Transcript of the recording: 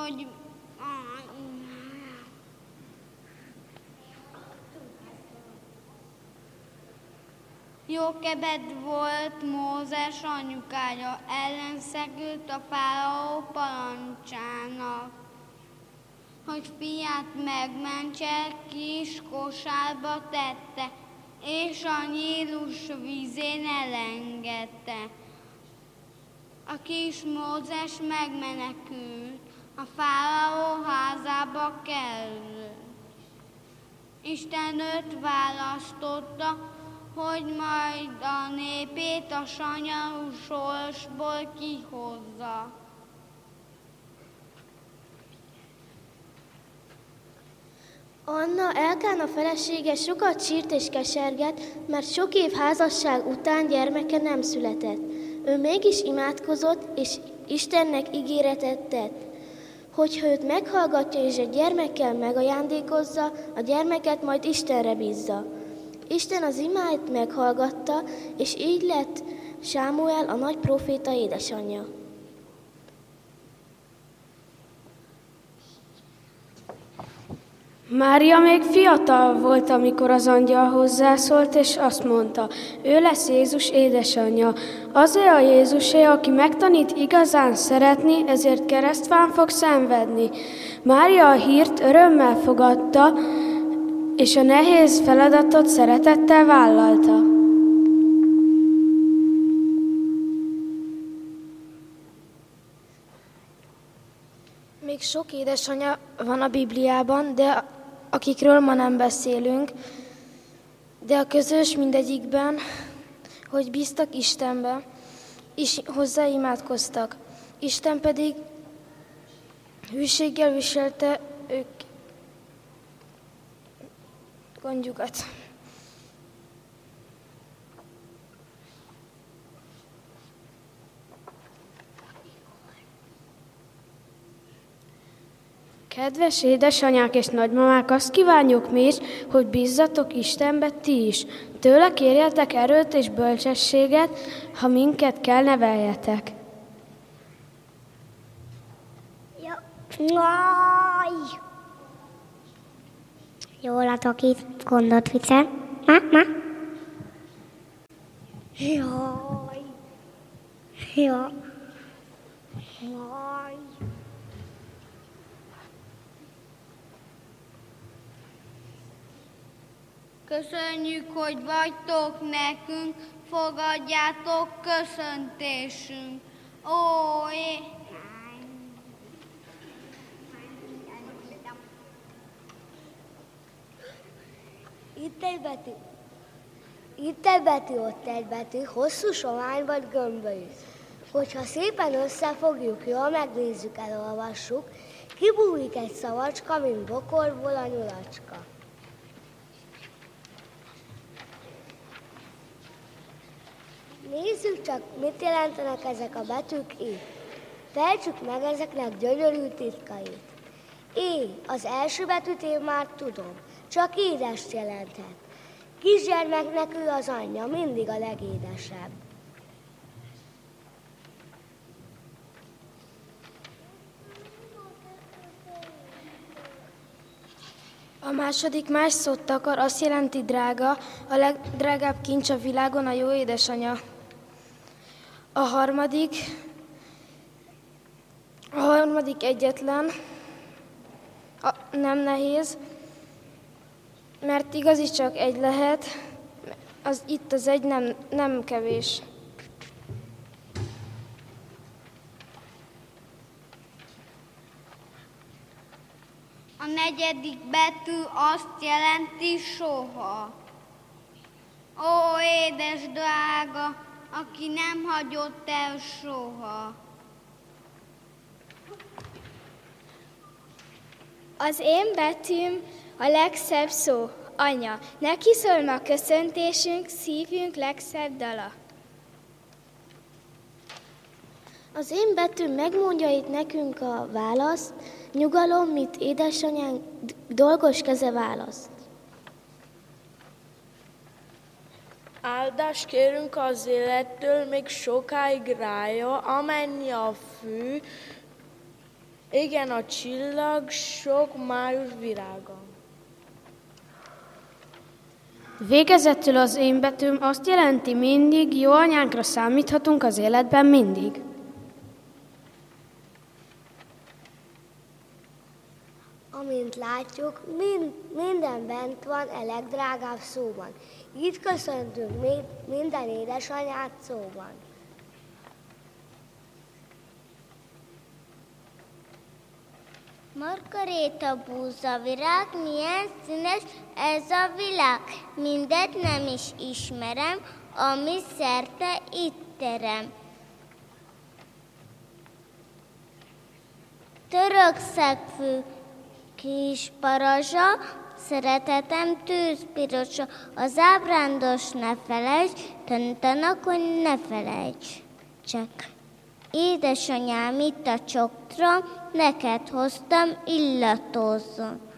hogy Jókebed volt Mózes anyukája, ellenszegült a fáraó parancsának, hogy fiát megmentse, kis kosárba tette, és a Nílus vízén elengedte. A kis Mózes megmenekült, a fáraó házába került. Isten őt választotta, hogy majd a népét a sanyarú sorsból kihozza. Anna, Elkána felesége sokat sírt és kesergett, mert sok év házasság után gyermeke nem született. Ő mégis imádkozott, és Istennek ígéretet tett, hogyha őt meghallgatja és egy gyermekkel megajándékozza, a gyermeket majd Istenre bízza. Isten az imáit meghallgatta, és így lett Sámuel a nagy próféta édesanyja. Mária még fiatal volt, amikor az angyal hozzászólt, és azt mondta, ő lesz Jézus édesanyja. Azért a Jézusé, aki megtanít igazán szeretni, ezért keresztfán fog szenvedni. Mária a hírt örömmel fogadta, és a nehéz feladatot szeretettel vállalta. Még sok édesanyja van a Bibliában, de akikről ma nem beszélünk, de a közös mindegyikben, hogy bíztak Istenbe, és hozzá imádkoztak. Isten pedig hűséggel viselte ők gondjukat. Kedves édesanyák és nagymamák, azt kívánjuk mi is, hogy bízzatok Istenbe ti is. Tőle kérjetek erőt és bölcsességet, ha minket kell neveljetek. Jól adok itt gondot viccel. Jaj. Jaj. Köszönjük, hogy vagytok nekünk, fogadjátok köszöntésünk. Itt egy betű, ott egy betű, hosszú, sovány vagy gömbölyű. Hogyha szépen összefogjuk, jól megnézzük, elolvassuk, kibújik egy szavacska, mint bokorból a nyulacska. Nézzük csak, mit jelentenek ezek a betűk itt. Fejtsük meg ezeknek gyönyörű titkait. Az első betűt én már tudom, csak édest jelenthet. Kisgyermeknek ő az anyja, mindig a legédesebb. A második más szót takar, azt jelenti drága, a legdrágább kincs a világon a jó édesanya. A harmadik egyetlen, nem nehéz, mert igazi csak egy lehet, itt az egy nem kevés. A negyedik betű azt jelenti soha. Ó, édes drága, aki nem hagyott el soha. Az én betűm a legszebb szó, anya. Neki szól ma köszöntésünk, szívünk legszebb dala. Az én betűm megmondja itt nekünk a választ, nyugalom, mit édesanyánk dolgos keze választ. Áldást kérünk az élettől még sokáig rája, amennyi a fű, égen a csillag, sok május virága. Végezetül az én betűm azt jelenti mindig, jó anyánkra számíthatunk az életben mindig. Amint látjuk, minden bent van a legdrágább szóban. Így köszöntünk minden édesanyát szóban. Margaréta búza virág, milyen színes ez a világ. Mindet nem is ismerem, ami szerte itt terem. Török szegfű kis parazsa, szeretetem tűzpirosa, az ábrándos ne felejts, tanítanak, hogy ne felejts. Csak édesanyám, itt a csoktra, neked hoztam illatozzon.